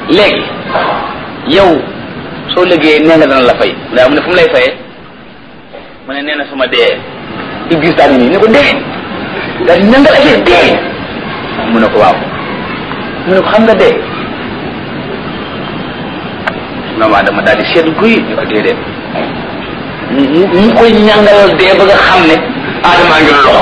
léegi yow soo liggéeyee nee nga dana la fay ndaa mu ne fu mu lay fayee mu ne nee na su ma dee Iblis daal nii ne ko dee daal di nangal affaire dee mu ne ko waaw mu ne ko xam nga dee doomu aadama daal di seet guy ñu ko déedéet mu koy ñàngalal dee ba nga xam ne aadamaa ngi loxo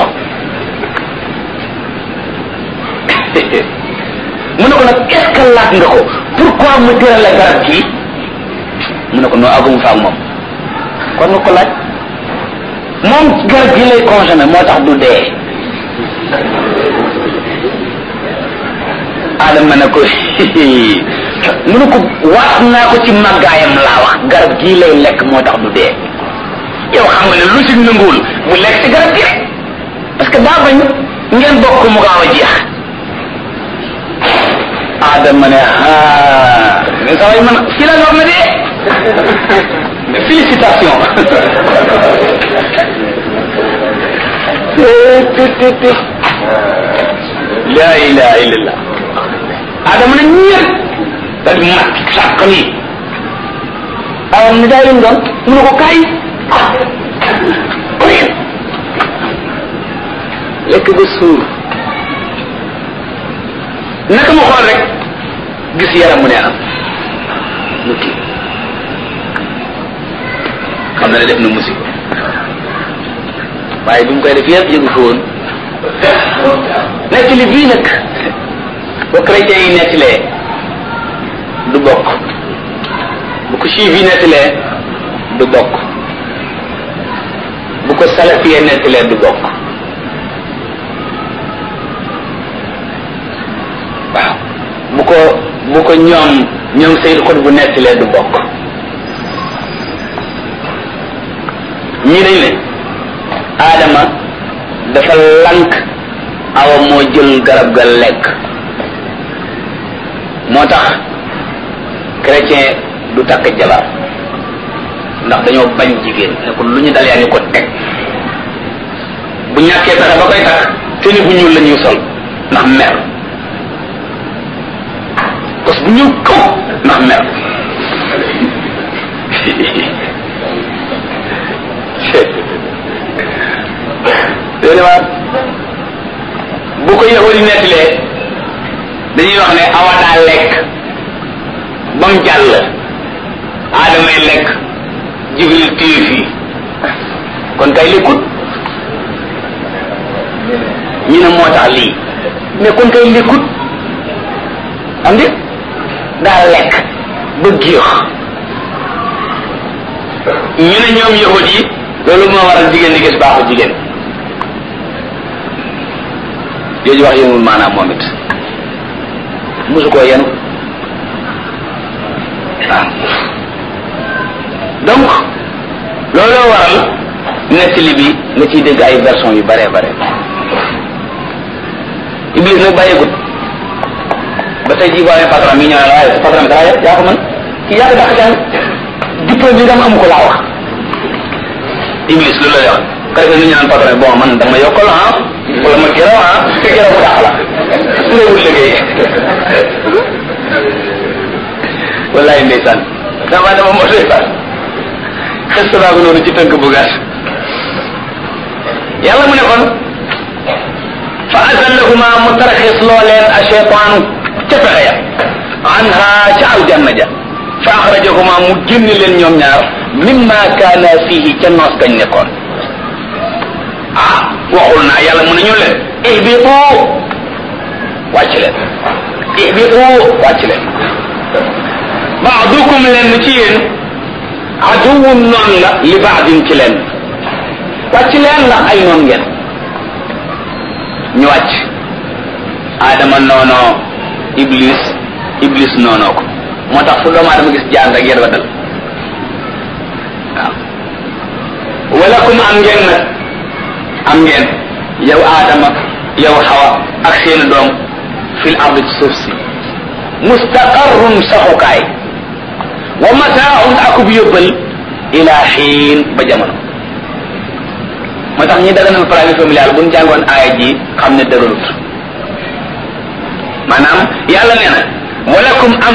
mu ne ko nag est-ce que laaj nga ko pourquoi mu tëral la garab kii mu ne ko noo agum fa ak moom kon nga ko laaj moom garab gi lay consommé moo tax du dee aadama ne ko mu ne ko waat naa ko ci màggaayam laa wax garab gii lay lekk moo tax du dee yow xam nga ne lu ci nanguwul bu lekk ci garab gi rek parce que daa bañ ngeen bokk mu gaaw a jeex Adama ne mais saa yi man fii la wax na dee félicitations la ilaha illallah Adama ne ñëpp daal di mat sàq nii awam ni daay leen doon mu ne ko kaay lekk ba suur naka ma xool rek gis yaram mu neenam mu kii xam na ne def na musiba waaye bi mu koy def yëpp yëgu ko woon nekk li bii nag ba chrétien yi nettilee du bokk bu ko juif yi nettilee du bokk bu ko salafiyee nettilee du bokk waaw bu ko ñoom Seydou Xut bu nettilee du bokk ñii dañ ne Adama dafa lank Awa moo jël garab ga lekk moo tax chrétien du takk jabar ndax dañoo bañ jigéen ne ko lu ñu dal yaa ngi ko teg bu ñàkkee pexe ba koy takk te ni bu ñuul la ñuy sol ndax mer parce que bu ñuul kaw ndax mer bu ko yahudi nettilee dañuy wax ne Awa daa lekk ba mu jàll Adamay lekk Jibril téye fii kon kay lekkut ñu ne moo tax lii mais kon kay lekkut am di daa lekk ba géex ñu ne ñoom yahudi yi loolu moo waral jigéen di gis baaxu jigéen jooju wax yëngul maanaam moom it musu koo yenu waaw donc looloo waral nettali bi nga ciy dégg ay version yu bare bare Iblis nag bàyyeegut ba tey jii boo amee patron mi ñëw ne waaye patron bi dara yaa ko mën kii yaa ko dàq jàng diplôme bi dama amu ko laa wax Iblis loolu lay wax kare que ni ñu naan patron bon man dama yokkal wala ma gërëm te gërëm bu dàq la su dee wut liggéey wallaay ndeysaan dama moo ndeysaan xes baagu noonu ci tënk bu gàtt yàlla mu ne kon fa azallahuma mu taraxis loo leen a cheytaanu ca pexe ya anha ca aljanna ja fa axrajahuma mu génn leen ñoom ñaar mimma kaana fihi ca noos gañ nekkoon waxul naa yàlla mu ne ñu leen ihbitu wàcc leen ihbitu wàcc leen baadukum leen ci yéen aduwun noon la li baadin ci leen wàcc leen ndax ay noon ngeen ñu wàcc Adama noonoo Iblis noonoo ko moo tax fu doomu Adama gis jaan rek yéen wa dal waaw walakum am ngeen yow Adama yow Hawa ak seen doom fil ardi ci suuf si mustaqarrun saxukaay wa mataaun akub yóbbal ila xiin ba jamono moo tax ñi daganal planning familial bu ñu jàngoon aaya ji xam ne dëgërut maanaam yàlla nee na walakum am